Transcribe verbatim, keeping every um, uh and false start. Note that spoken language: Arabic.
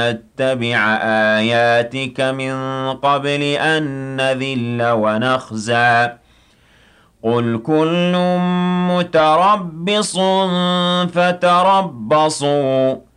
نتبع آياتك من قبل أن نذل ونخزى قل كل متربص فتربصوا